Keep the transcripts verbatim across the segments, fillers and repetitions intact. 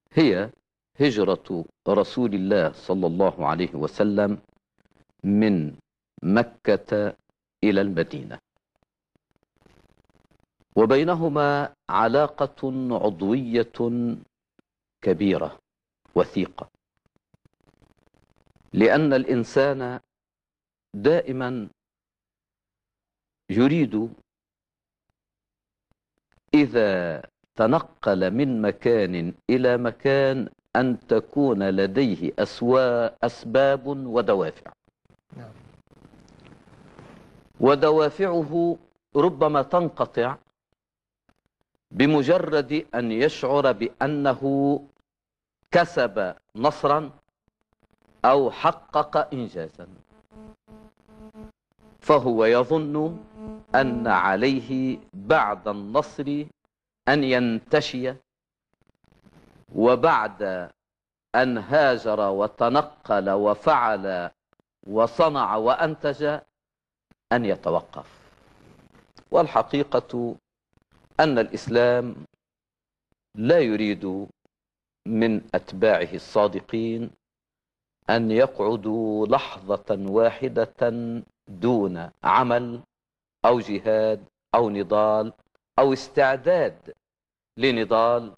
هي هجرة رسول الله صلى الله عليه وسلم من مكة إلى المدينة، وبينهما علاقة عضوية كبيرة وثيقة، لأن الإنسان دائما يريد إذا تنقل من مكان إلى مكان أن تكون لديه أسوا أسباب ودوافع. نعم. ودوافعه ربما تنقطع بمجرد أن يشعر بأنه كسب نصرا أو حقق إنجازا، فهو يظن أن عليه بعد النصر أن ينتشي، وبعد أن هاجر وتنقل وفعل وصنع وأنتج أن يتوقف. والحقيقة أن الإسلام لا يريد من أتباعه الصادقين أن يقعدوا لحظة واحدة دون عمل أو جهاد أو نضال أو استعداد لنضال،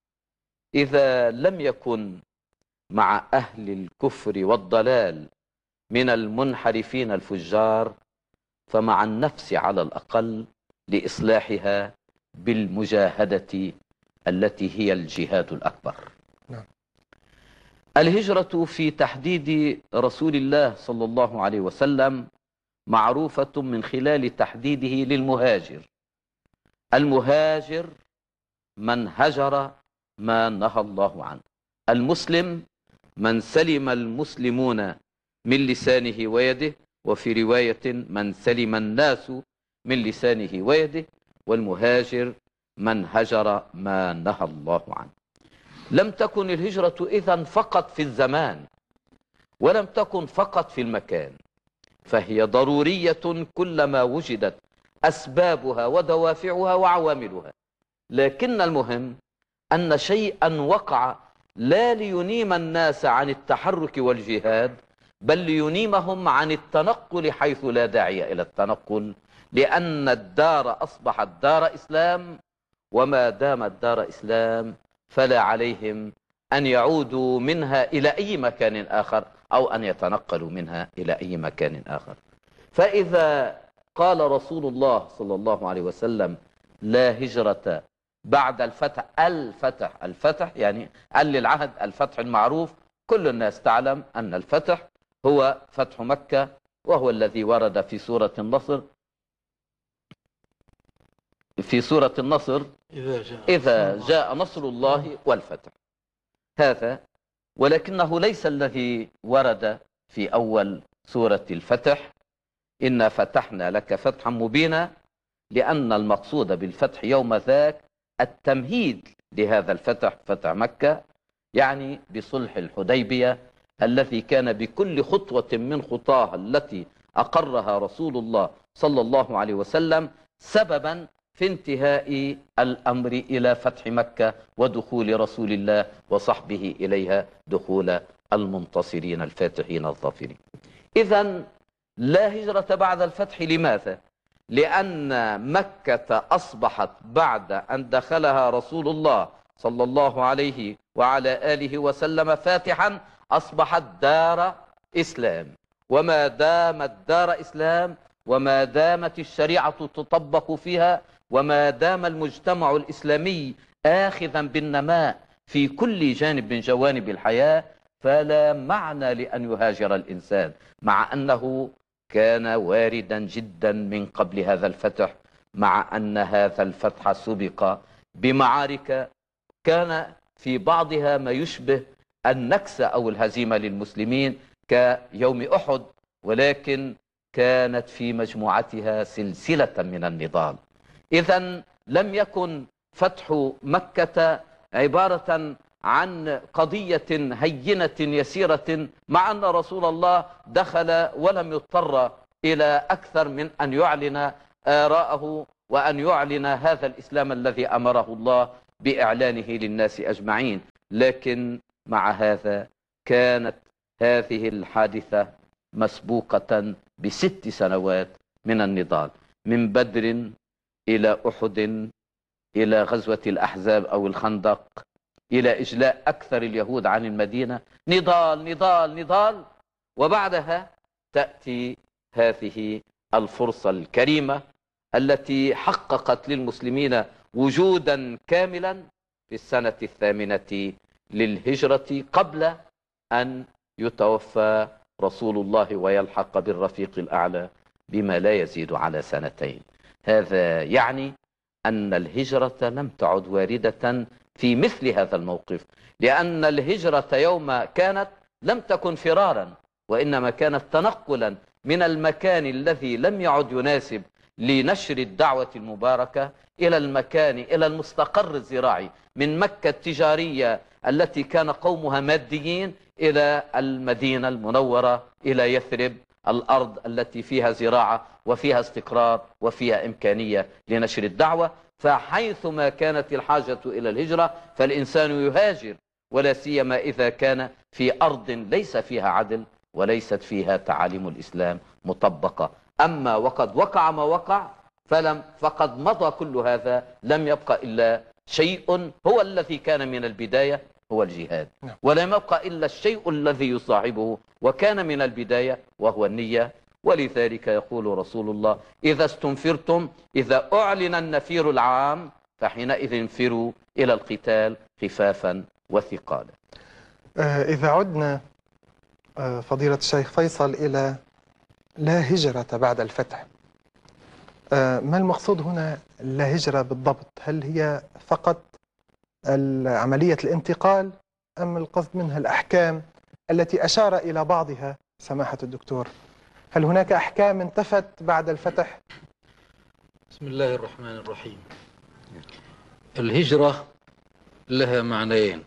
إذا لم يكن مع أهل الكفر والضلال من المنحرفين الفجار، فمع النفس على الأقل لإصلاحها بالمجاهدة التي هي الجهاد الأكبر. نعم. الهجرة في تحديد رسول الله صلى الله عليه وسلم معروفة من خلال تحديده للمهاجر. المهاجر من هجر ما نهى الله عنه، المسلم من سلم المسلمون من لسانه ويده، وفي رواية من سلم الناس من لسانه ويده، والمهاجر من هجر ما نهى الله عنه. لم تكن الهجرة إذن فقط في الزمان، ولم تكن فقط في المكان، فهي ضرورية كلما وجدت أسبابها ودوافعها وعواملها. لكن المهم أن شيئا وقع لا لينيم الناس عن التحرك والجهاد، بل لينيمهم عن التنقل حيث لا داعي إلى التنقل، لأن الدار أصبحت دار إسلام، وما دامت دار إسلام فلا عليهم أن يعودوا منها إلى أي مكان آخر أو أن يتنقلوا منها إلى أي مكان آخر. فإذا قال رسول الله صلى الله عليه وسلم لا هجرة بعد الفتح، الفتح الفتح يعني قال للعهد الفتح المعروف، كل الناس تعلم أن الفتح هو فتح مكة، وهو الذي ورد في سورة النصر في سورة النصر إذا جاء, إذا جاء نصر الله والفتح. هذا ولكنه ليس الذي ورد في أول سورة الفتح إنا فتحنا لك فتحا مبينا، لأن المقصود بالفتح يوم ذاك التمهيد لهذا الفتح، فتح مكة، يعني بصلح الحديبية الذي كان بكل خطوة من خطاها التي أقرها رسول الله صلى الله عليه وسلم سببا في انتهاء الأمر إلى فتح مكة ودخول رسول الله وصحبه إليها دخول المنتصرين الفاتحين الظافرين. إذن لا هجرة بعد الفتح. لماذا؟ لأن مكة أصبحت بعد أن دخلها رسول الله صلى الله عليه وعلى آله وسلم فاتحا أصبحت دار إسلام، وما دامت دار إسلام وما دامت الشريعة تطبق فيها وما دام المجتمع الإسلامي آخذا بالنماء في كل جانب من جوانب الحياة، فلا معنى لأن يهاجر الإنسان، مع أنه كان واردا جدا من قبل هذا الفتح، مع أن هذا الفتح سبق بمعارك كان في بعضها ما يشبه النكسة أو الهزيمة للمسلمين كيوم أحد، ولكن كانت في مجموعتها سلسلة من النضال. إذن لم يكن فتح مكة عبارة عن قضية هينة يسيرة، مع أن رسول الله دخل ولم يضطر إلى أكثر من أن يعلن آراءه وأن يعلن هذا الإسلام الذي أمره الله بإعلانه للناس أجمعين. لكن مع هذا كانت هذه الحادثة مسبوقة بست سنوات من النضال، من بدر إلى أحد، إلى غزوة الأحزاب أو الخندق، إلى إجلاء أكثر اليهود عن المدينة. نضال نضال نضال، وبعدها تأتي هذه الفرصة الكريمة التي حققت للمسلمين وجودا كاملا في السنة الثامنة للهجرة، قبل أن يتوفى رسول الله ويلحق بالرفيق الأعلى بما لا يزيد على سنتين. هذا يعني أن الهجرة لم تعد واردة في مثل هذا الموقف، لأن الهجرة يوم كانت لم تكن فرارا، وإنما كانت تنقلا من المكان الذي لم يعد يناسب لنشر الدعوة المباركة إلى المكان، إلى المستقر الزراعي، من مكة التجارية التي كان قومها ماديين إلى المدينة المنورة، إلى يثرب، الأرض التي فيها زراعة وفيها استقرار وفيها إمكانية لنشر الدعوة. فحيثما كانت الحاجة إلى الهجرة فالإنسان يهاجر، ولا سيما إذا كان في أرض ليس فيها عدل وليست فيها تعاليم الإسلام مطبقة. أما وقد وقع ما وقع فلم فقد مضى كل هذا، لم يبقى إلا شيء هو الذي كان من البداية، هو الجهاد، ولم يبقى إلا الشيء الذي يصاحبه وكان من البداية، وهو النية. ولذلك يقول رسول الله: إذا استنفرتم، إذا أعلن النفير العام فحينئذ انفروا إلى القتال خفافا وثقالا. إذا عدنا فضيلة الشيخ فيصل إلى لا هجرة بعد الفتح، ما المقصود هنا لا هجرة بالضبط؟ هل هي فقط عملية الانتقال أم القصد منها الأحكام التي أشار إلى بعضها سماحة الدكتور؟ هل هناك أحكام انتفت بعد الفتح؟ بسم الله الرحمن الرحيم. الهجرة لها معنيين: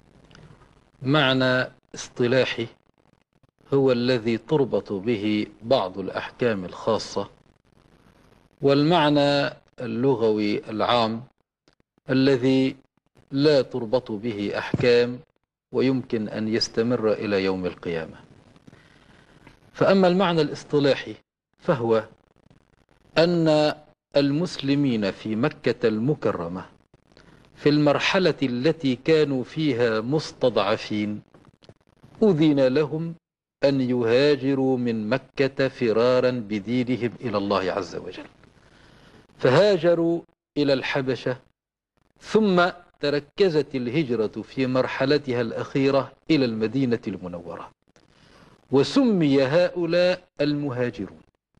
معنى اصطلاحي هو الذي تربط به بعض الأحكام الخاصة، والمعنى اللغوي العام الذي لا تربط به أحكام ويمكن أن يستمر إلى يوم القيامة. فأما المعنى الاصطلاحي فهو أن المسلمين في مكة المكرمة في المرحلة التي كانوا فيها مستضعفين أذن لهم أن يهاجروا من مكة فرارا بدينهم إلى الله عز وجل، فهاجروا إلى الحبشة، ثم تركزت الهجرة في مرحلتها الأخيرة إلى المدينة المنورة، وسمي هؤلاء المهاجرون،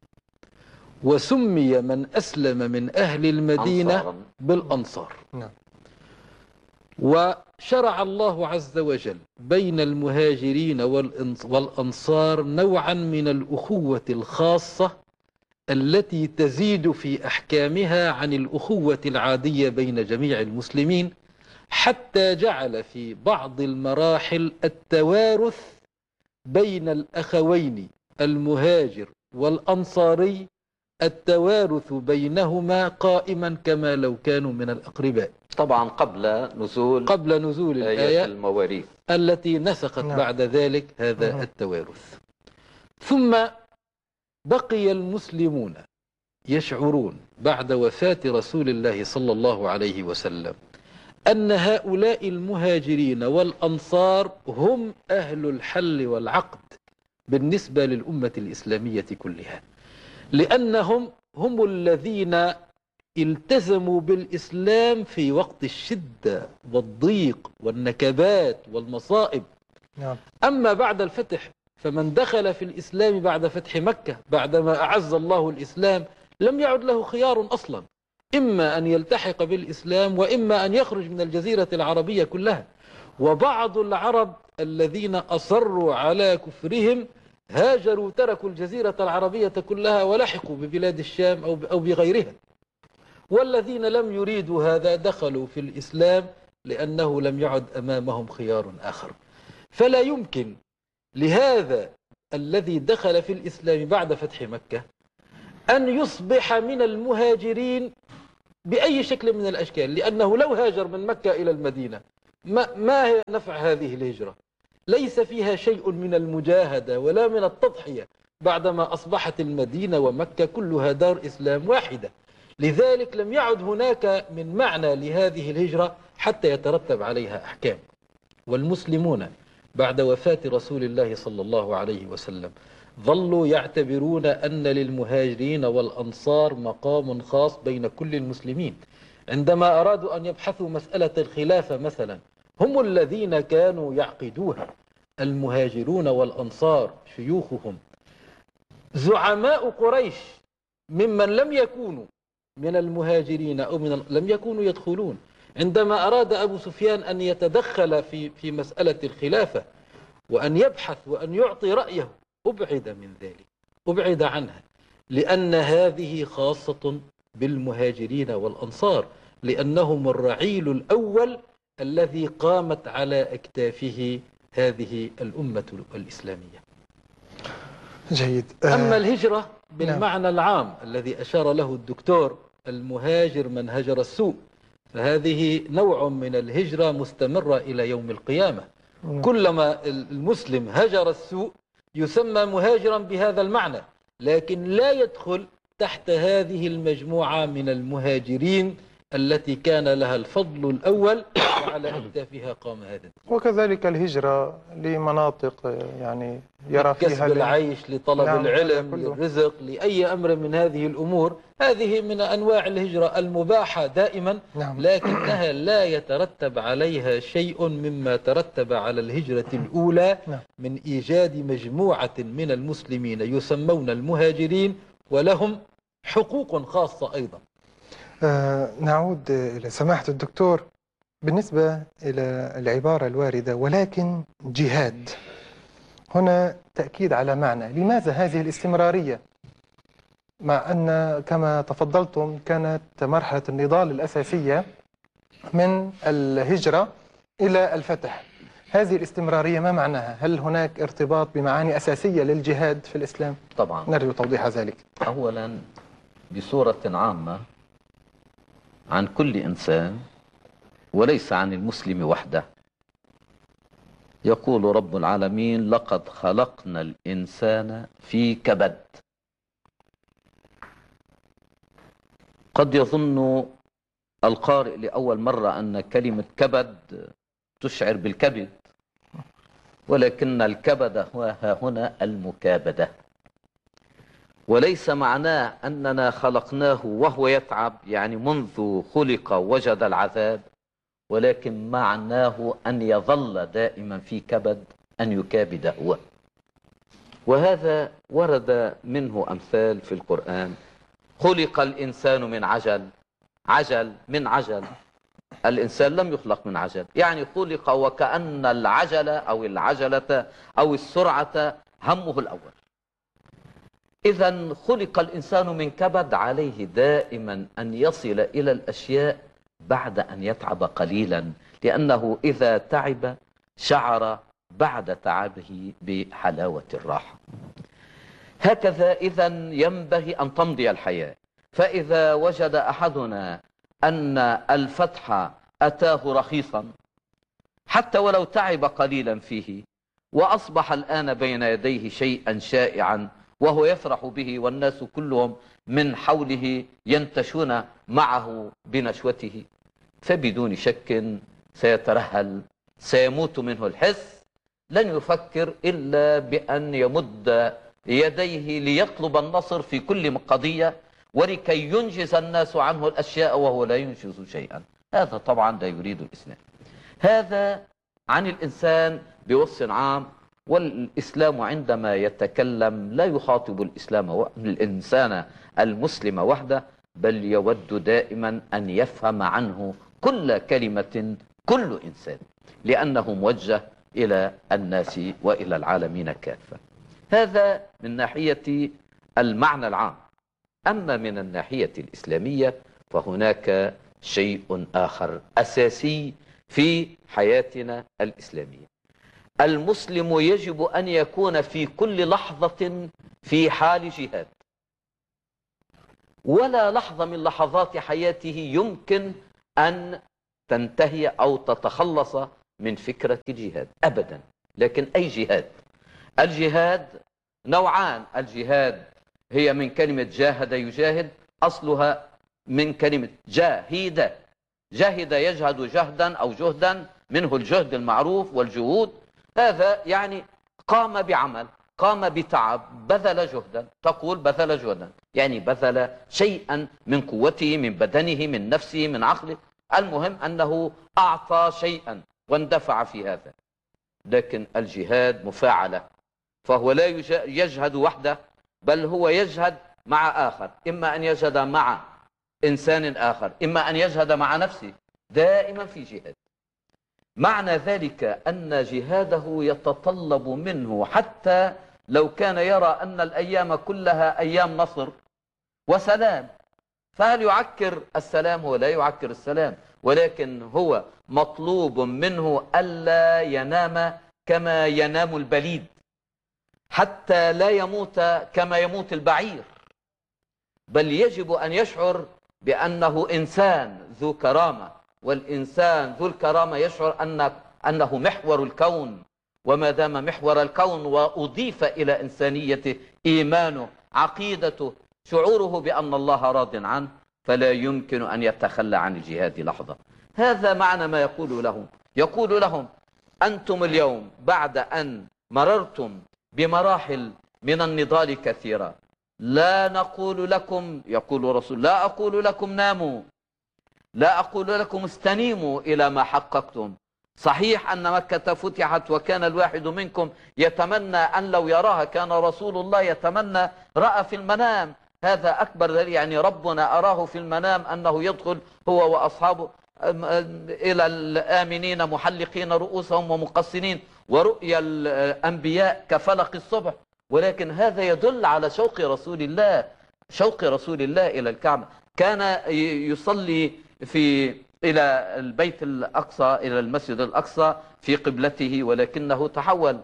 وسمي من أسلم من أهل المدينة بالأنصار. وشرع الله عز وجل بين المهاجرين والأنصار نوعا من الأخوة الخاصة التي تزيد في أحكامها عن الأخوة العادية بين جميع المسلمين، حتى جعل في بعض المراحل التوارث بين الأخوين المهاجر والأنصاري، التوارث بينهما قائما كما لو كانوا من الأقرباء، طبعا قبل نزول قبل نزول الآية المواريث التي نسخت نعم. بعد ذلك هذا نعم. التوارث. ثم بقي المسلمون يشعرون بعد وفاة رسول الله صلى الله عليه وسلم أن هؤلاء المهاجرين والأنصار هم أهل الحل والعقد بالنسبة للأمة الإسلامية كلها، لأنهم هم الذين التزموا بالإسلام في وقت الشدة والضيق والنكبات والمصائب. نعم. أما بعد الفتح فمن دخل في الإسلام بعد فتح مكة بعدما أعز الله الإسلام لم يعد له خيار أصلا، إما أن يلتحق بالإسلام وإما أن يخرج من الجزيرة العربية كلها. وبعض العرب الذين أصروا على كفرهم هاجروا، تركوا الجزيرة العربية كلها ولحقوا ببلاد الشام أو بغيرها، والذين لم يريدوا هذا دخلوا في الإسلام لأنه لم يعد أمامهم خيار آخر. فلا يمكن لهذا الذي دخل في الإسلام بعد فتح مكة أن يصبح من المهاجرين بأي شكل من الأشكال، لأنه لو هاجر من مكة إلى المدينة ما, ما هي نفع هذه الهجرة؟ ليس فيها شيء من المجاهدة ولا من التضحية بعدما أصبحت المدينة ومكة كلها دار إسلام واحدة. لذلك لم يعد هناك من معنى لهذه الهجرة حتى يترتب عليها أحكام. والمسلمون بعد وفاة رسول الله صلى الله عليه وسلم ظلوا يعتبرون أن للمهاجرين والأنصار مقام خاص بين كل المسلمين. عندما أرادوا أن يبحثوا مسألة الخلافة مثلا، هم الذين كانوا يعقدوها، المهاجرون والأنصار شيوخهم زعماء قريش ممن لم يكونوا من المهاجرين أو من لم يكونوا يدخلون. عندما أراد أبو سفيان أن يتدخل في في مسألة الخلافة وأن يبحث وأن يعطي رأيه، أبعد من ذلك، أبعد عنها، لأن هذه خاصة بالمهاجرين والأنصار، لأنهم الرعيل الأول الذي قامت على أكتافه هذه الأمة الإسلامية. جيد. أما الهجرة بالمعنى العام الذي أشار له الدكتور، المهاجر من هجر السوء، فهذه نوع من الهجرة مستمرة إلى يوم القيامة. كلما المسلم هجر السوء يسمى مهاجرا بهذا المعنى، لكن لا يدخل تحت هذه المجموعة من المهاجرين التي كان لها الفضل الأول وعلى أكتافها قام هذا. وكذلك الهجرة لمناطق يعني يرى فيها كسب العيش، لطلب نعم العلم، للرزق، لأي أمر من هذه الأمور، هذه من أنواع الهجرة المباحة دائما. نعم. لكنها لا يترتب عليها شيء مما ترتب على الهجرة الأولى نعم. من إيجاد مجموعة من المسلمين يسمون المهاجرين ولهم حقوق خاصة أيضا. آه نعود إلى سماحة الدكتور. بالنسبة إلى العبارة الواردة ولكن جهاد، هنا تأكيد على معنى. لماذا هذه الاستمرارية مع أن كما تفضلتم كانت مرحلة النضال الأساسية من الهجرة إلى الفتح؟ هذه الاستمرارية ما معناها؟ هل هناك ارتباط بمعاني أساسية للجهاد في الإسلام؟ طبعا. نرجو توضيح ذلك. أولا بصورة عامة عن كل إنسان وليس عن المسلم وحده، يقول رب العالمين: لقد خلقنا الإنسان في كبد. قد يظن القارئ لأول مرة أن كلمة كبد تشعر بالكبد، ولكن الكبد هو هنا المكابدة، وليس معناه أننا خلقناه وهو يتعب، يعني منذ خلق وجد العذاب، ولكن معناه أن يظل دائما في كبد، أن يكابد هو. وهذا ورد منه أمثال في القرآن: خلق الإنسان من عجل. عجل من عجل، الإنسان لم يخلق من عجل، يعني خلق وكأن العجلة أو العجلة أو السرعة همه الأول. إذا خلق الإنسان من كبد، عليه دائما أن يصل إلى الأشياء بعد أن يتعب قليلا، لأنه إذا تعب شعر بعد تعبه بحلاوة الراحة. هكذا إذا ينبغي أن تمضي الحياة. فإذا وجد أحدنا أن الفتح أتاه رخيصا حتى ولو تعب قليلا فيه، وأصبح الآن بين يديه شيئا شائعا وهو يفرح به والناس كلهم من حوله ينتشون معه بنشوته، فبدون شك سيترهل، سيموت منه الحس، لن يفكر إلا بأن يمد يديه ليطلب النصر في كل قضية ولكي ينجز الناس عنه الأشياء وهو لا ينجز شيئا. هذا طبعا لا يريد الإسلام. هذا عن الإنسان بوصف عام. والإسلام عندما يتكلم لا يخاطب الإسلام الإنسان المسلم وحده، بل يود دائما أن يفهم عنه كل كلمة كل إنسان، لأنه موجه إلى الناس وإلى العالمين كافة. هذا من ناحية المعنى العام. أما من الناحية الإسلامية فهناك شيء آخر أساسي في حياتنا الإسلامية. المسلم يجب أن يكون في كل لحظة في حال جهاد، ولا لحظة من لحظات حياته يمكن أن تنتهي أو تتخلص من فكرة الجهاد أبدا. لكن أي جهاد؟ الجهاد نوعان. الجهاد هي من كلمة جاهد يجاهد، أصلها من كلمة جاهد، جاهد يجهد جهدا أو جهدا، منه الجهد المعروف والجهود. هذا يعني قام بعمل، قام بتعب، بذل جهدا. تقول بذل جهدا يعني بذل شيئا من قوته، من بدنه، من نفسه، من عقله، المهم أنه أعطى شيئا واندفع في هذا. لكن الجهاد مفاعلة، فهو لا يجهد وحده، بل هو يجهد مع آخر، إما أن يجهد مع إنسان آخر، إما أن يجهد مع نفسه، دائما في جهاد. معنى ذلك أن جهاده يتطلب منه، حتى لو كان يرى أن الأيام كلها أيام نصر وسلام، فهل يعكر السلام؟ هو لا يعكر السلام، ولكن هو مطلوب منه ألا ينام كما ينام البليد، حتى لا يموت كما يموت البعير، بل يجب أن يشعر بأنه إنسان ذو كرامة، والإنسان ذو الكرامة يشعر أن أنه محور الكون، وما دام محور الكون وأضيف إلى إنسانيته إيمانه، عقيدته، شعوره بأن الله راض عنه، فلا يمكن أن يتخلى عن الجهاد لحظة. هذا معنى ما يقول لهم. يقول لهم أنتم اليوم بعد أن مررتم بمراحل من النضال كثيرة، لا نقول لكم، يقول رسول، لا أقول لكم ناموا، لا أقول لكم استنيموا إلى ما حققتم. صحيح أن مكة فتحت وكان الواحد منكم يتمنى أن لو يراها، كان رسول الله يتمنى، رأى في المنام، هذا أكبر دليل، يعني ربنا أراه في المنام أنه يدخل هو وأصحابه إلى الآمنين محلقين رؤوسهم ومقصرين، ورؤيا الأنبياء كفلق الصبح. ولكن هذا يدل على شوق رسول الله، شوق رسول الله إلى الكعبة. كان يصلي في إلى البيت الأقصى، إلى المسجد الأقصى في قبلته، ولكنه تحول.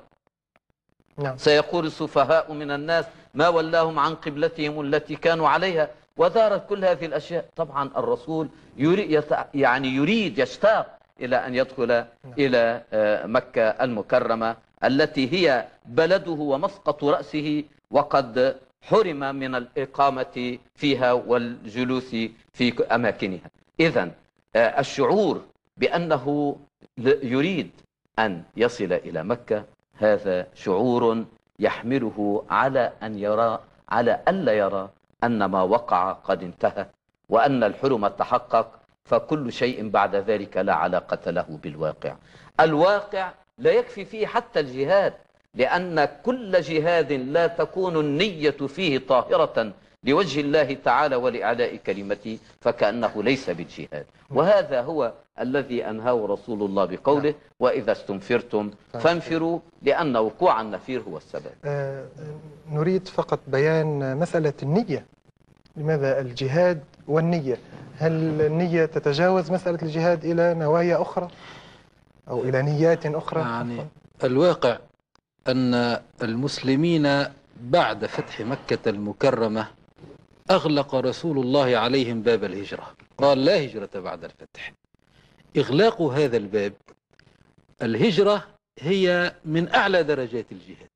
نعم. سيقول السفهاء من الناس ما ولاهم عن قبلتهم التي كانوا عليها، ودارت كل هذه الأشياء. طبعا الرسول يريد، يعني يريد، يشتاق إلى أن يدخل نعم. إلى مكة المكرمة التي هي بلده ومسقط رأسه، وقد حرم من الإقامة فيها والجلوس في أماكنها. إذن الشعور بأنه يريد أن يصل إلى مكة، هذا شعور يحمله على أن يرى، على ألا يرى أن ما وقع قد انتهى، وأن الحلم تحقق، فكل شيء بعد ذلك لا علاقة له بالواقع. الواقع لا يكفي فيه حتى الجهاد، لأن كل جهاد لا تكون النية فيه طاهرة لوجه الله تعالى ولإعلاء كلمته، فكأنه ليس بالجهاد. وهذا هو الذي أنهاه رسول الله بقوله وإذا استنفرتم فانفروا، لأن وقوع النفير هو السبب. آه نريد فقط بيان مسألة النية. لماذا الجهاد والنية؟ هل النية تتجاوز مسألة الجهاد إلى نوايا أخرى أو إلى نيات أخرى؟ يعني الواقع أن المسلمين بعد فتح مكة المكرمة أغلق رسول الله عليهم باب الهجرة، قال لا هجرة بعد الفتح. إغلاق هذا الباب، الهجرة هي من أعلى درجات الجهاد،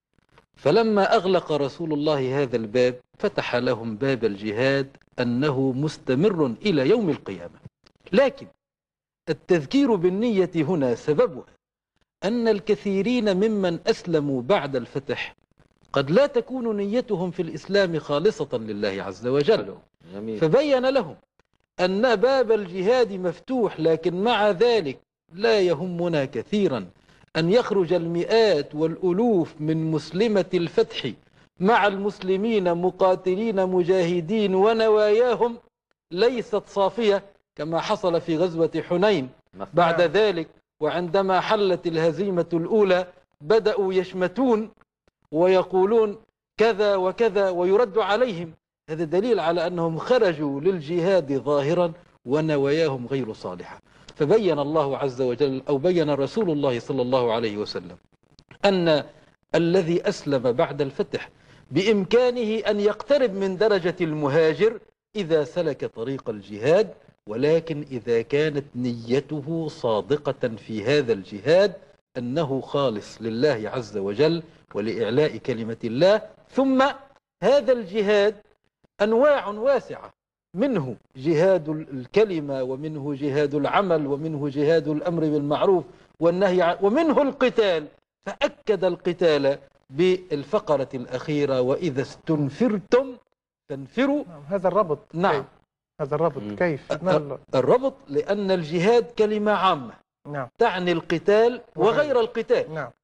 فلما أغلق رسول الله هذا الباب فتح لهم باب الجهاد أنه مستمر إلى يوم القيامة. لكن التذكير بالنية هنا سببها أن الكثيرين ممن أسلموا بعد الفتح قد لا تكون نيتهم في الإسلام خالصة لله عز وجل، فبين لهم أن باب الجهاد مفتوح، لكن مع ذلك لا يهمنا كثيرا أن يخرج المئات والألوف من مسلمة الفتح مع المسلمين مقاتلين مجاهدين ونواياهم ليست صافية كما حصل في غزوة حنين. بعد ذلك وعندما حلت الهزيمة الأولى بدأوا يشمتون ويقولون كذا وكذا ويرد عليهم. هذا دليل على أنهم خرجوا للجهاد ظاهرا ونواياهم غير صالحة. فبين الله عز وجل أو بين رسول الله صلى الله عليه وسلم أن الذي أسلم بعد الفتح بإمكانه أن يقترب من درجة المهاجر إذا سلك طريق الجهاد ولكن إذا كانت نيته صادقة في هذا الجهاد أنه خالص لله عز وجل ولإعلاء كلمة الله. ثم هذا الجهاد أنواع واسعة، منه جهاد الكلمة، ومنه جهاد العمل، ومنه جهاد الأمر بالمعروف والنهي عن، ومنه القتال. فأكد القتال بالفقرة الأخيرة: وإذا استنفرتم فانفروا. هذا الربط نعم. كيف؟ هذا الربط مم. كيف؟ ما ال- الربط لأن الجهاد كلمة عامة نعم تعني القتال وغير القتال، نعم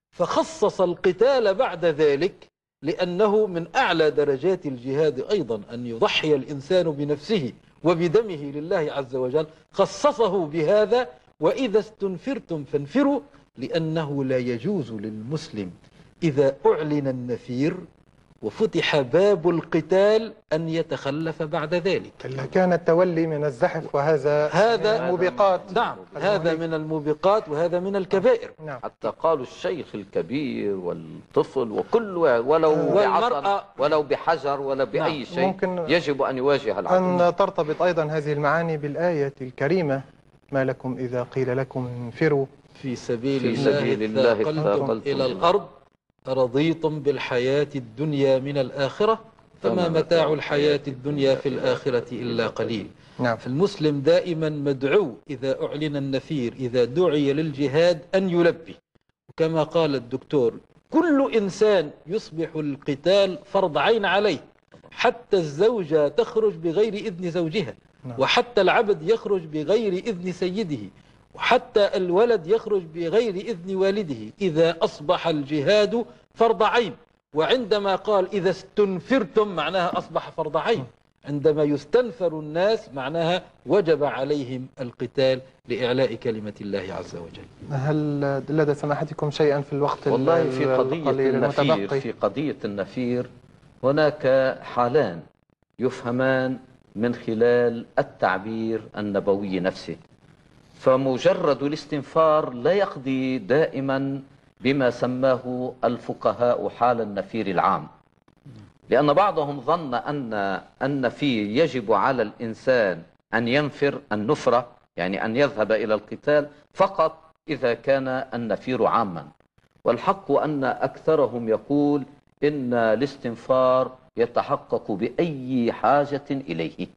فخصص القتال بعد ذلك لأنه من أعلى درجات الجهاد أيضا أن يضحي الإنسان بنفسه وبدمه لله عز وجل، خصصه بهذا: وإذا استنفرتم فانفروا، لأنه لا يجوز للمسلم إذا أعلن النفير وفتح باب القتال أن يتخلف بعد ذلك. إلا كان التولي من الزحف، وهذا هذا- من الموبقات. نعم، هذا من الموبقات وهذا من الكبائر. نعم حتى قالوا الشيخ الكبير والطفل وكل واحد ولو والمرأة. بعصا ولو بحجر ولا بأي نعم. شيء ممكن يجب أن يواجه العدو. أن ترتبط أيضا هذه المعاني بالآية الكريمة: ما لكم إذا قيل لكم انفروا في سبيل في الله سبيل الله اثاقلتم اثاقلتم إلى الأرض رضيتم بالحياة الدنيا من الآخرة فما متاع الحياة الدنيا في الآخرة إلا قليل. نعم فالمسلم دائما مدعو إذا أعلن النفير، إذا دعي للجهاد، أن يلبي. كما قال الدكتور: كل إنسان يصبح القتال فرض عين عليه، حتى الزوجة تخرج بغير إذن زوجها، نعم. وحتى العبد يخرج بغير إذن سيده، وحتى الولد يخرج بغير إذن والده، إذا أصبح الجهاد فرض عين. وعندما قال إذا استنفرتم معناها أصبح فرض عين، عندما يستنفر الناس معناها وجب عليهم القتال لإعلاء كلمة الله عز وجل. هل لدى سماحتكم شيئا في الوقت والله في قضية القليل النفير المتبقي؟ في قضية النفير هناك حالان يفهمان من خلال التعبير النبوي نفسه. فمجرد الاستنفار لا يقضي دائما بما سماه الفقهاء حال النفير العام، لأن بعضهم ظن أن النفير يجب على الإنسان أن ينفر النفرة، يعني أن يذهب إلى القتال فقط إذا كان النفير عاما. والحق أن أكثرهم يقول إن الاستنفار يتحقق بأي حاجة إليه،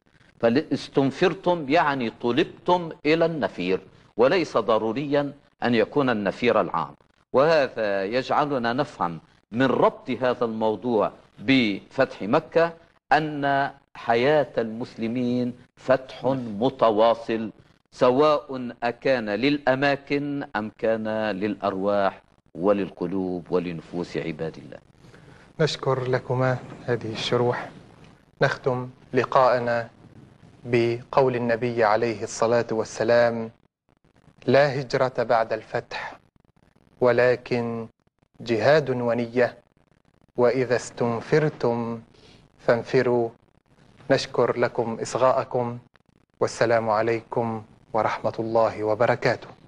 فاستنفرتم يعني طلبتم إلى النفير، وليس ضروريا أن يكون النفير العام. وهذا يجعلنا نفهم من ربط هذا الموضوع بفتح مكة أن حياة المسلمين فتح متواصل، سواء أكان للأماكن أم كان للأرواح وللقلوب ولنفوس عباد الله. نشكر لكما هذه الشروح. نختم لقاءنا بقول النبي عليه الصلاة والسلام: لا هجرة بعد الفتح ولكن جهاد ونية، وإذا استنفرتم فانفروا. نشكر لكم إصغاءكم، والسلام عليكم ورحمة الله وبركاته.